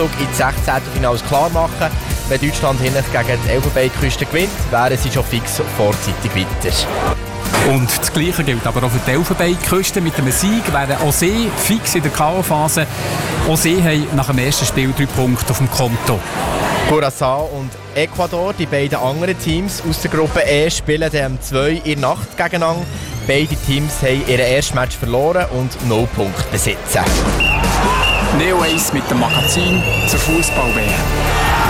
Einzug ins 16. Finale klar machen. Wenn Deutschland hinten gegen die Elfenbeinküste gewinnt, wären sie schon fix vorzeitig weiter. Und das Gleiche gilt aber auch für die Elfenbeinküste. Mit einem Sieg wären auch sie fix in der K.O.-Phase. Auch sie haben nach dem ersten Spiel 3 Punkte auf dem Konto. Curaçao und Ecuador, die beiden anderen Teams aus der Gruppe E, spielen dann um 2 in der Nacht gegeneinander. Beide Teams haben ihr erstes Match verloren und 0 Punkte besitzen. Neo 1 mit dem Magazin zur Fußball-WM.